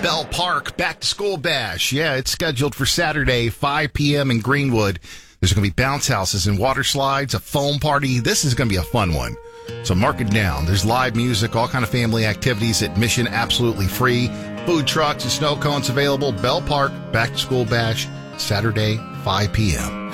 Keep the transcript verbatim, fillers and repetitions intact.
Bell Park Back to School Bash. Yeah, it's scheduled for Saturday, five p.m. in Greenwood. There's going to be bounce houses and water slides, a foam party. This is going to be a fun one. So mark it down. There's live music, all kind of family activities, admission absolutely free. Food trucks and snow cones available. Bell Park Back to School Bash, Saturday, five p.m.